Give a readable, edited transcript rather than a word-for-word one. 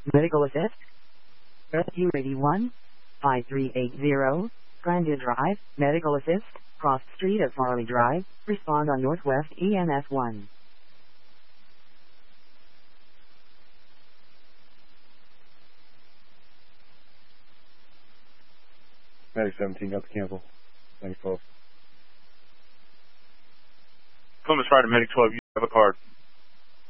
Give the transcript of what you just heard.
Medical assist. Rescue 81. 5380. Grandview Drive. Medical assist. Cross Street at Farley Drive. Respond on Northwest EMS 1. Medic 17, got the cancel. Thanks, folks. Columbus Rider, Medic 12, you have a card.